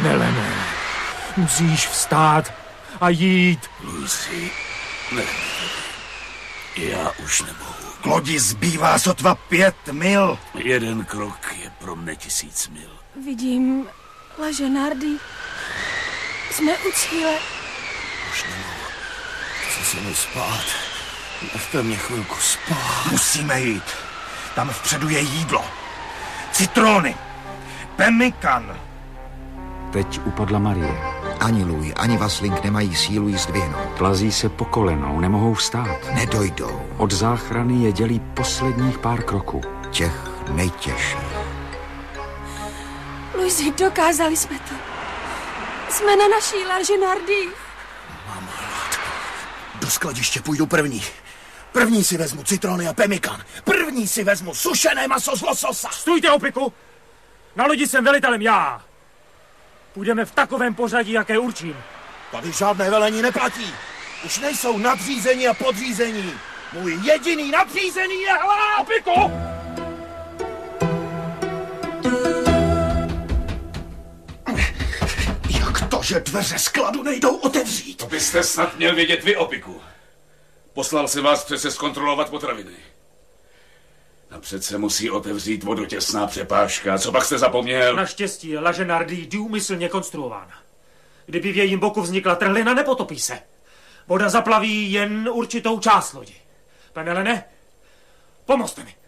Penelene, musíš vstát a jít. Luisi, nech mě. Já už nemohu. K lodi zbývá sotva 5 mil. Jeden krok je pro mne 1000 mil. Vidím Laženardy. Jsme u cíle. Už nemohu. Chci se mi spát. Nechte mě chvilku spát. Musíme jít. Tam vpředu je jídlo. Citrony. Pemmikan. Teď upadla Marie. Ani Louis, ani Vasling nemají sílu jí zdvihnout. Plazí se po kolenou, nemohou vstát. Nedojdou. Od záchrany je dělí posledních pár kroků. Těch nejtěžších. Luisi, dokázali jsme to. Jsme na naší Laženardy. Mám hlad. Do skladiště půjdu první. První si vezmu citrony a pemmikan. První si vezmu sušené maso z lososa. Stůjte, Opiku! Na lodi jsem velitelem já. Půjdeme v takovém pořadí, jaké určím. Tady žádné velení neplatí. Už nejsou nadřízení a podřízení. Můj jediný nadřízený je hlad. Opiku! Jak to, že dveře skladu nejdou otevřít? To byste snad měl vědět vy, Opiku. Poslal jsem vás přece zkontrolovat potraviny. Napřed se musí otevřít vodotěsná přepážka. Co pak jste zapomněl? Naštěstí je Laženardy důmyslně konstruována. Kdyby v jejím boku vznikla trhlina, nepotopí se. Voda zaplaví jen určitou část lodi. Penelene, pomozte mi.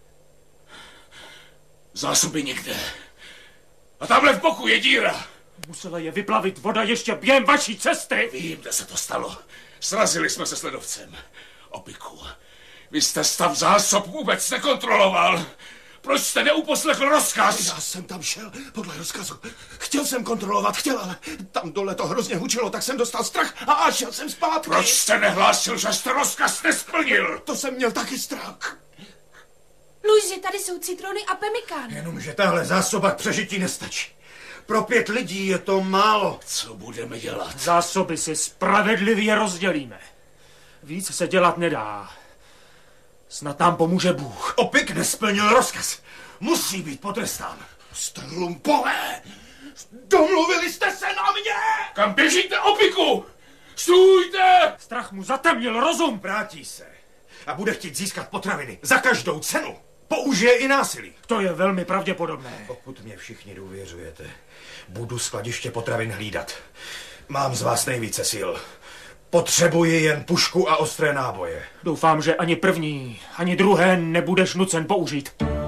Zásoby někde. A tamhle v boku je díra. Musela je vyplavit voda ještě během vaší cesty. Vím, kde se to stalo. Srazili jsme se s ledovcem. Opiku, vy jste stav zásob vůbec nekontroloval. Proč jste neuposlechl rozkaz? Já jsem tam šel podle rozkazu. Chtěl jsem kontrolovat, ale tam dole to hrozně hučilo, tak jsem dostal strach a šel jsem zpátky. Proč jste nehlásil, že jste rozkaz nesplnil? To jsem měl taky strach. Luisi, tady jsou citrony a pemmikan. Jenomže tahle zásoba k přežití nestačí. Pro 5 lidí je to málo. Co budeme dělat? Zásoby si spravedlivě rozdělíme. Víc se dělat nedá. Snad nám pomůže Bůh. Opik nesplnil rozkaz. Musí být potrestán. Jste lumpové! Domluvili jste se na mě! Kam běžíte, Opiku? Stůjte! Strach mu zatemnil rozum. Vrátí se a bude chtít získat potraviny za každou cenu. Použije i násilí. To je velmi pravděpodobné. Pokud mě všichni důvěřujete, budu skladiště potravin hlídat. Mám z vás nejvíce sil. Potřebuji jen pušku a ostré náboje. Doufám, že ani první, ani druhé nebudeš nucen použít.